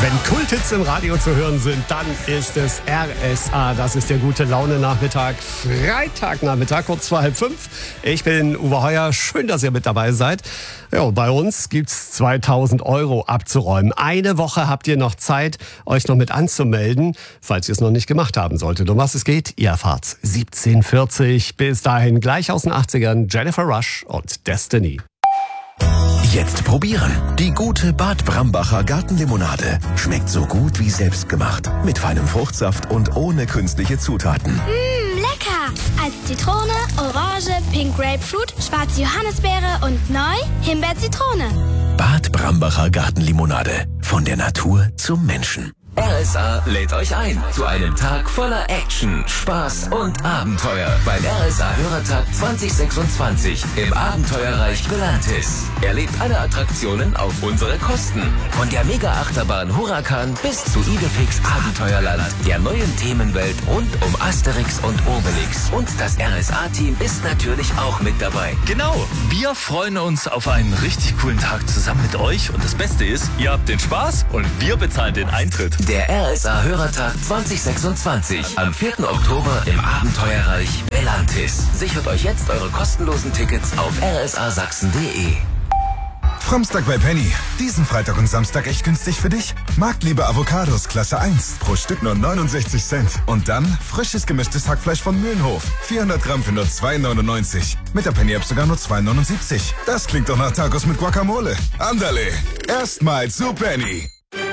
Wenn Kulthits im Radio zu hören sind, dann ist es RSA. Das ist der gute Laune-Nachmittag, Freitagnachmittag, kurz vor 4:30. Ich bin Uwe Heuer. Schön, dass ihr mit dabei seid. Ja, bei uns gibt's 2.000 € abzuräumen. Eine Woche habt ihr noch Zeit, euch noch mit anzumelden, falls ihr es noch nicht gemacht haben solltet. Um was es geht, ihr erfahrt's. 17:40. Bis dahin gleich aus den 80ern Jennifer Rush und Destiny. Jetzt probieren. Die gute Bad Brambacher Gartenlimonade. Schmeckt so gut wie selbstgemacht. Mit feinem Fruchtsaft und ohne künstliche Zutaten. Lecker! Als Zitrone, Orange, Pink Grapefruit, schwarze Johannisbeere und neu Himbeer-Zitrone. Bad Brambacher Gartenlimonade. Von der Natur zum Menschen. RSA lädt euch ein zu einem Tag voller Action, Spaß und Abenteuer beim RSA Hörertag 2026 im Abenteuerreich Belantis. Erlebt alle Attraktionen auf unsere Kosten. Von der Mega-Achterbahn Huracan bis zu Idefix Abenteuerland, der neuen Themenwelt rund um Asterix und Obelix. Und das RSA-Team ist natürlich auch mit dabei. Genau, wir freuen uns auf einen richtig coolen Tag zusammen mit euch. Und das Beste ist, ihr habt den Spaß und wir bezahlen den Eintritt. Der RSA Hörertag 2026 am 4. Oktober im Abenteuerreich Belantis. Sichert euch jetzt eure kostenlosen Tickets auf rsasachsen.de. Fromstag bei Penny. Diesen Freitag und Samstag echt günstig für dich? Marktliebe Avocados Klasse 1. Pro Stück nur 69 Cent. Und dann frisches gemischtes Hackfleisch von Mühlenhof. 400 Gramm für nur 2,99. Mit der Penny-App sogar nur 2,79. Das klingt doch nach Tacos mit Guacamole. Andale. Erstmal zu Penny.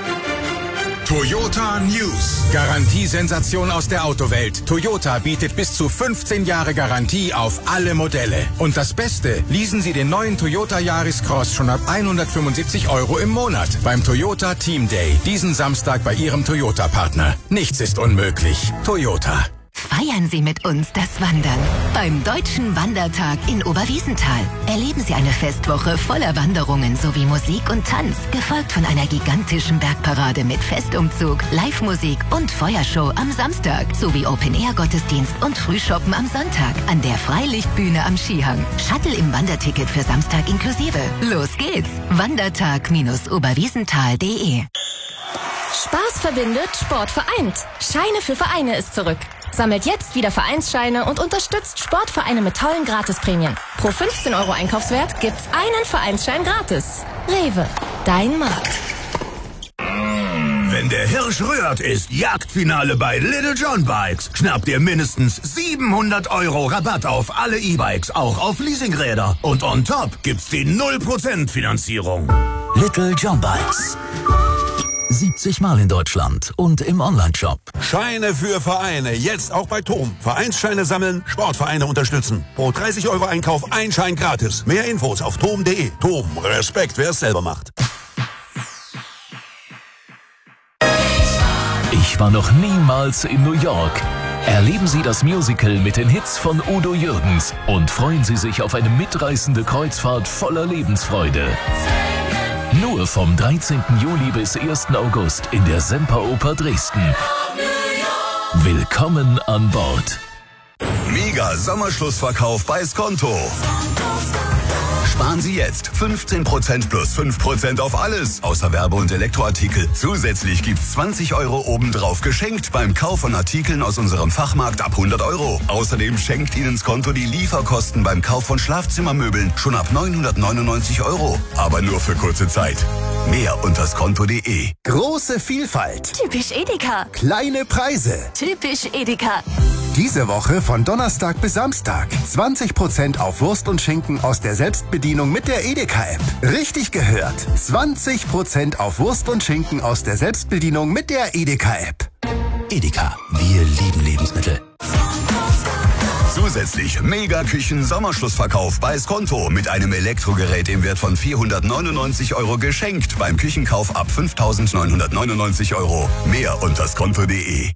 Toyota News. Garantiesensation aus der Autowelt. Toyota bietet bis zu 15 Jahre Garantie auf alle Modelle. Und das Beste, leasen Sie den neuen Toyota Yaris Cross schon ab 175 € im Monat beim Toyota Team Day. Diesen Samstag bei Ihrem Toyota-Partner. Nichts ist unmöglich. Toyota. Feiern Sie mit uns das Wandern beim Deutschen Wandertag in Oberwiesenthal. Erleben Sie eine Festwoche voller Wanderungen sowie Musik und Tanz, gefolgt von einer gigantischen Bergparade mit Festumzug, Live-Musik und Feuershow am Samstag sowie Open-Air-Gottesdienst und Frühschoppen am Sonntag an der Freilichtbühne am Skihang. Shuttle im Wanderticket für Samstag inklusive. Los geht's! Wandertag-oberwiesenthal.de. Spaß verbindet, Sport vereint. Scheine für Vereine ist zurück. Sammelt jetzt wieder Vereinsscheine und unterstützt Sportvereine mit tollen Gratisprämien. Pro 15 € Einkaufswert gibt's einen Vereinsschein gratis. Rewe, dein Markt. Wenn der Hirsch rührt, ist Jagdfinale bei Little John Bikes. Schnappt ihr mindestens 700 € Rabatt auf alle E-Bikes, auch auf Leasingräder. Und on top gibt's die 0% Finanzierung. Little John Bikes. 70 Mal in Deutschland und im Onlineshop. Scheine für Vereine, jetzt auch bei TOM. Vereinsscheine sammeln, Sportvereine unterstützen. Pro 30 € Einkauf ein Schein gratis. Mehr Infos auf tom.de. TOM, Respekt, wer es selber macht. Ich war noch niemals in New York. Erleben Sie das Musical mit den Hits von Udo Jürgens und freuen Sie sich auf eine mitreißende Kreuzfahrt voller Lebensfreude. Nur vom 13. Juli bis 1. August in der Semperoper Dresden. Willkommen an Bord. Mega Sommerschlussverkauf bei Skonto. Sparen Sie jetzt 15% plus 5% auf alles, außer Werbe- und Elektroartikel. Zusätzlich gibt's 20 € obendrauf geschenkt beim Kauf von Artikeln aus unserem Fachmarkt ab 100 €. Außerdem schenkt Ihnen Skonto die Lieferkosten beim Kauf von Schlafzimmermöbeln schon ab 999 €. Aber nur für kurze Zeit. Mehr unter skonto.de. Große Vielfalt. Typisch Edeka. Kleine Preise. Typisch Edeka. Diese Woche von Donnerstag bis Samstag. 20% auf Wurst und Schinken aus der Selbstbedienung mit der Edeka-App. Richtig gehört. 20% auf Wurst und Schinken aus der Selbstbedienung mit der Edeka-App. Edeka, wir lieben Lebensmittel. Zusätzlich Mega-Küchen-Sommerschlussverkauf bei Skonto mit einem Elektrogerät im Wert von 499 € geschenkt beim Küchenkauf ab 5.999 €. Mehr unter skonto.de.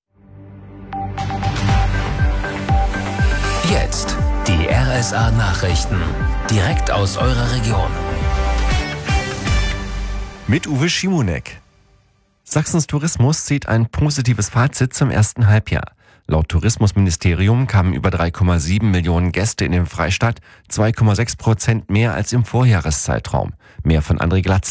Jetzt die RSA-Nachrichten. Direkt aus eurer Region. Mit Uwe Schimonek. Sachsens Tourismus zieht ein positives Fazit zum ersten Halbjahr. Laut Tourismusministerium kamen über 3,7 Millionen Gäste in den Freistaat, 2,6% mehr als im Vorjahreszeitraum. Mehr von André Glatzel.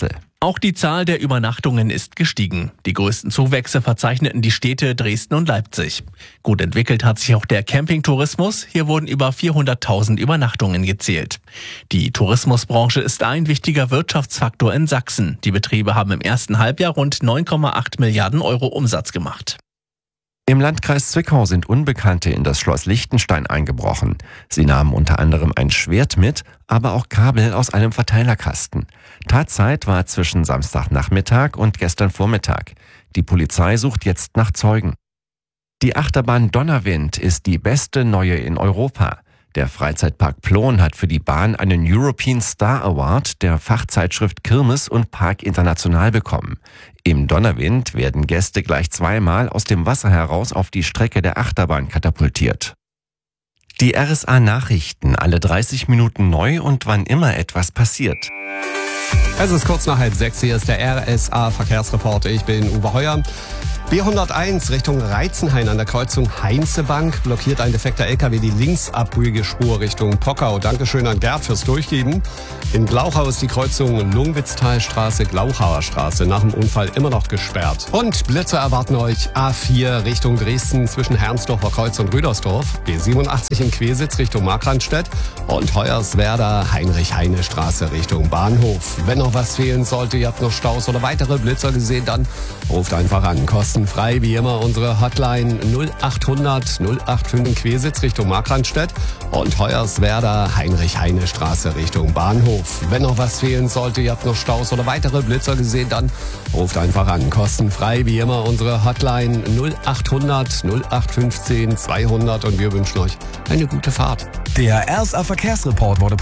Auch die Zahl der Übernachtungen ist gestiegen. Die größten Zuwächse verzeichneten die Städte Dresden und Leipzig. Gut entwickelt hat sich auch der Campingtourismus. Hier wurden über 400.000 Übernachtungen gezählt. Die Tourismusbranche ist ein wichtiger Wirtschaftsfaktor in Sachsen. Die Betriebe haben im ersten Halbjahr rund 9,8 Milliarden Euro Umsatz gemacht. Im Landkreis Zwickau sind Unbekannte in das Schloss Liechtenstein eingebrochen. Sie nahmen unter anderem ein Schwert mit, aber auch Kabel aus einem Verteilerkasten. Tatzeit war zwischen Samstagnachmittag und gestern Vormittag. Die Polizei sucht jetzt nach Zeugen. Die Achterbahn Donnerwind ist die beste neue in Europa. Der Freizeitpark Plon hat für die Bahn einen European Star Award der Fachzeitschrift Kirmes und Park International bekommen. Im Donnerwind werden Gäste gleich zweimal aus dem Wasser heraus auf die Strecke der Achterbahn katapultiert. Die RSA Nachrichten, alle 30 Minuten neu und wann immer etwas passiert. Es ist kurz nach 5:30, hier ist der RSA Verkehrsreport. Ich bin Uwe Heuer. B101 Richtung Reitzenhain an der Kreuzung Heinzebank blockiert ein defekter LKW die Linksabbiegespur Richtung Pockau. Dankeschön an Gerd fürs Durchgeben. In Glauchau ist die Kreuzung Lungwitztalstraße, Glauchauer Straße nach dem Unfall immer noch gesperrt. Und Blitze erwarten euch A4 Richtung Dresden zwischen Hermsdorfer Kreuz und Rüdersdorf, B87 in Quesitz Richtung Markranstädt und Hoyerswerda Heinrich-Heine-Straße Richtung Bahnhof. Wenn noch was fehlen sollte, ihr habt noch Staus oder weitere Blitzer gesehen, dann ruft einfach an. Kostenfrei wie immer unsere Hotline 0800 085 in Quesitz Richtung Markranstädt und Hoyerswerda Heinrich-Heine-Straße Richtung Bahnhof. Wenn noch was fehlen sollte, ihr habt noch Staus oder weitere Blitzer gesehen, dann ruft einfach an. Kostenfrei wie immer unsere Hotline 0800 0815 200 und wir wünschen euch eine gute Fahrt. Der RSA Verkehrsreport wurde